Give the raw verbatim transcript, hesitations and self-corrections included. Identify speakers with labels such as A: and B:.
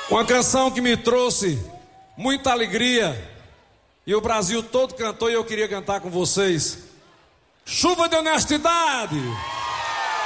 A: Uma canção que me trouxe muita alegria e o Brasil todo cantou e eu queria cantar com vocês. Chuva de honestidade.